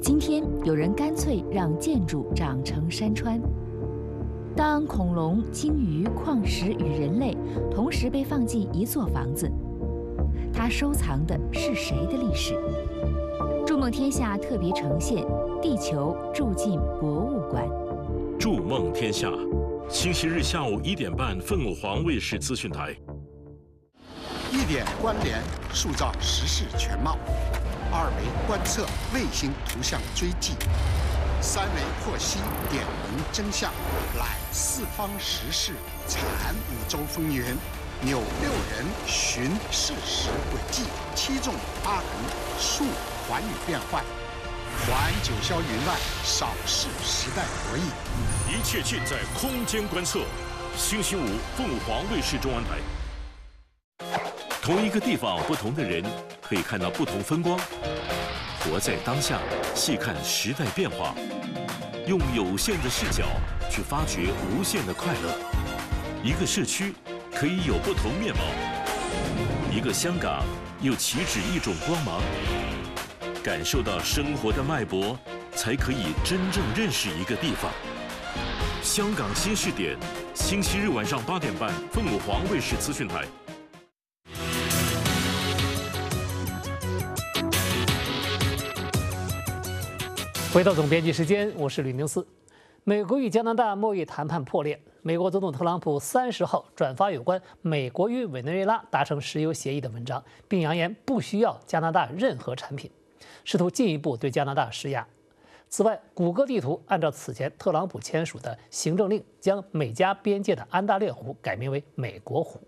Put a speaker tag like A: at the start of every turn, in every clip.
A: 今天有人干脆让建筑长成山川。当恐龙、鲸鱼、矿石与人类同时被放进一座房子，它收藏的是谁的历史？筑梦天下特别呈现《地球住进博物馆》。
B: 筑梦天下，星期日下午1点半，凤凰卫视资讯台。
C: 1点关联，塑造时事全貌；2维观测，卫星图像追迹；3维获悉，点明真相，览四方时事，阐五洲风云，纽6人寻事实轨迹，7纵8横，述寰宇变幻，还九霄云外，扫视时代博弈。
B: 一切尽在空间观测。星期五，凤凰卫视中文台。同一个地方，不同的人，可以看到不同风光。活在当下，细看时代变化，用有限的视角去发掘无限的快乐。一个社区可以有不同面貌，一个香港又岂止一种光芒。感受到生活的脉搏，才可以真正认识一个地方。香港新视点，星期日晚上8点半，凤凰卫视资讯台。
D: 回到总编辑时间，我是吕明思。美国与加拿大贸易谈判破裂，美国总统特朗普30号转发有关美国与委内瑞拉达成石油协议的文章，并扬言不需要加拿大任何产品，试图进一步对加拿大施压。此外，谷歌地图按照此前特朗普签署的行政令，将美加边界的安大略湖改名为美国湖。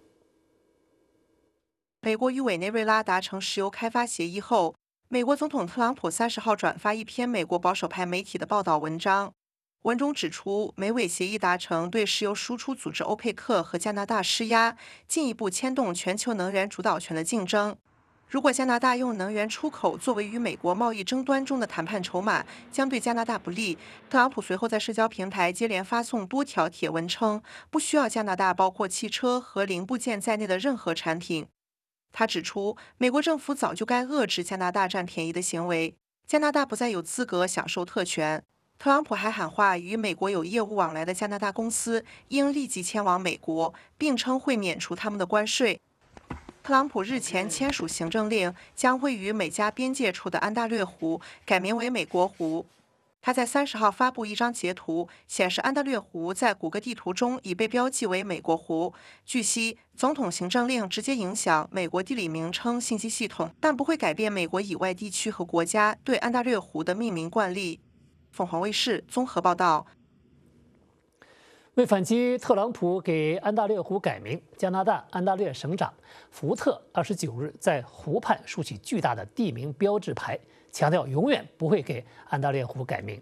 E: 美国与委内瑞拉达成石油开发协议后，美国总统特朗普30号转发一篇美国保守派媒体的报道文章，文中指出，美委协议达成对石油输出组织欧佩克和加拿大施压，进一步牵动全球能源主导权的竞争。如果加拿大用能源出口作为与美国贸易争端中的谈判筹码，将对加拿大不利。特朗普随后在社交平台接连发送多条帖文称，不需要加拿大包括汽车和零部件在内的任何产品。他指出，美国政府早就该遏制加拿大占便宜的行为，加拿大不再有资格享受特权。特朗普还喊话，与美国有业务往来的加拿大公司应立即迁往美国，并称会免除他们的关税。特朗普日前签署行政令，将位于美加边界处的安大略湖改名为美国湖。他在30号发布一张截图，显示安大略湖在谷歌地图中已被标记为美国湖。据悉，总统行政令直接影响美国地理名称信息系统，但不会改变美国以外地区和国家对安大略湖的命名惯例。凤凰卫视综合报道。
D: 为反击特朗普给安大略湖改名，加拿大安大略省长福特29日在湖畔竖起巨大的地名标志牌，强调永远不会给安大略湖改名。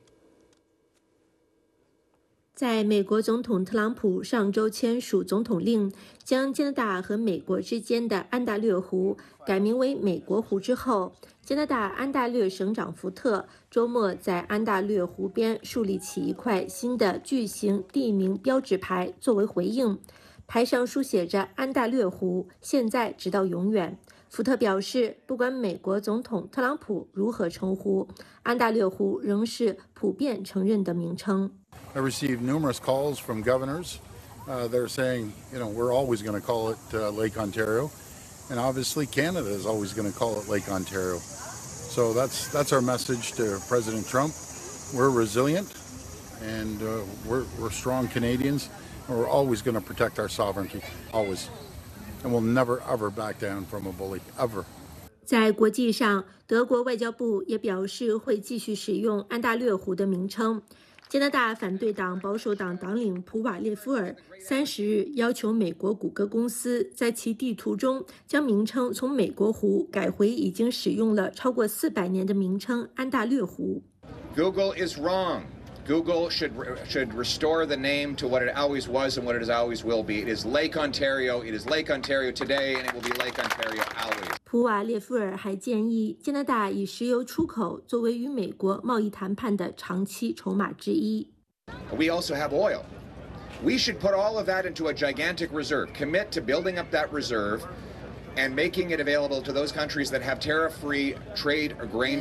F: 在美国总统特朗普上周签署总统令，将加拿大和美国之间的安大略湖改名为美国湖之后，加拿大安大略省长福特周末在安大略湖边树立起一块新的巨型地名标志牌作为回应，牌上书写着“安大略湖，现在直到永远”。福特表示，不管美国总统特朗普如何称呼，安大略湖仍是普遍承认的名称。
G: I received numerous calls from governors. They're saying, we're always going to call it Lake Ontario, and obviously Canada is always going to call it Lake Ontario. So that's our message to President Trump. We're resilient, and we're strong Canadians, and we're always going to protect our sovereignty, always. And we'll never, ever back down from a bully, ever.
F: 在国际上，德国外交部也表示会继续使用安大略湖的名称。加拿大反对党保守党党领普瓦列夫尔30日要求美国谷歌公司在其地图中将名称从美国湖改回已经使用了超过400年的名称安大略湖。
H: Google is wrong. Google should restore the name to what it always was and what it always will be. It is Lake Ontario. It is Lake Ontario today, and it will be Lake Ontario always.
F: 普瓦列夫尔还建议加拿大以石油出口作为与美国贸易谈判的长期筹码之一。
H: We also have oil. We should put all of that into a gigantic reserve. Commit to building up that reserve and making it available to those countries that have tariff-free trade